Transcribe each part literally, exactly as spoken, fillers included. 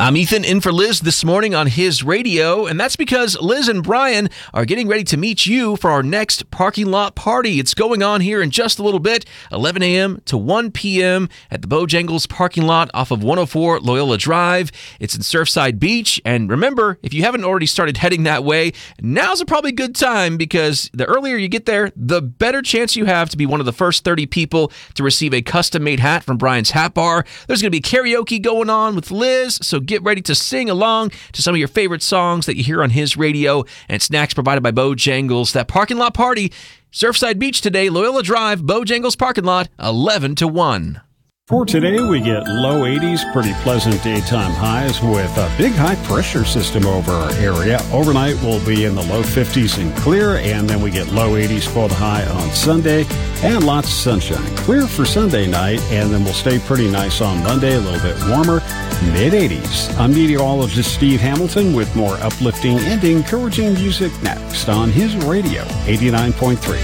I'm Ethan, in for Liz this morning on His Radio, and that's because Liz and Brian are getting ready to meet you for our next parking lot party. It's going on here in just a little bit, eleven a.m. to one p.m. at the Bojangles parking lot off of one oh four Loyola Drive. It's in Surfside Beach, and remember, if you haven't already started heading that way, now's a probably good time because the earlier you get there, the better chance you have to be one of the first thirty people to receive a custom-made hat from Brian's Hat Bar. There's going to be karaoke going on with Liz, so get ready to sing along to some of your favorite songs that you hear on His Radio, and snacks provided by Bojangles. That parking lot party, Surfside Beach today, Loyola Drive, Bojangles parking lot, eleven to one. For today, we get low eighties, pretty pleasant daytime highs with a big high-pressure system over our area. Overnight, we'll be in the low fifties and clear, and then we get low eighties for the high on Sunday, and lots of sunshine. Clear for Sunday night, and then we'll stay pretty nice on Monday, a little bit warmer, mid eighties. I'm meteorologist Steve Hamilton with more uplifting and encouraging music next on His Radio, eighty-nine point three.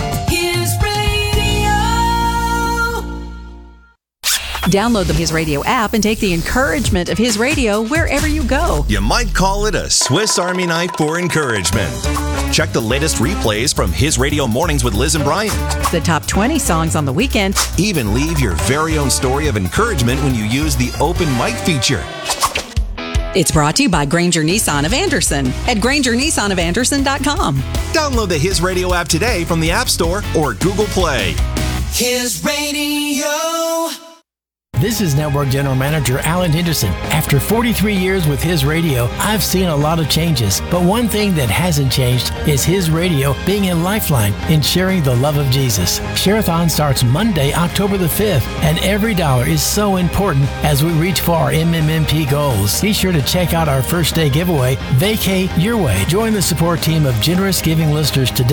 Download the His Radio app and take the encouragement of His Radio wherever you go. You might call it a Swiss Army knife for encouragement. Check the latest replays from His Radio Mornings with Liz and Brian. The top twenty songs on the weekend. Even leave your very own story of encouragement when you use the open mic feature. It's brought to you by Granger Nissan of Anderson at Granger Nissan of Anderson dot com. Download the His Radio app today from the App Store or Google Play. His Radio. This is Network General Manager Alan Henderson. After forty-three years with His Radio, I've seen a lot of changes, but one thing that hasn't changed is His Radio being a lifeline in sharing the love of Jesus. Share-a-thon starts Monday, October the fifth, and every dollar is so important as we reach for our M M M P goals. Be sure to check out our first day giveaway, Vacay Your Way. Join the support team of generous giving listeners today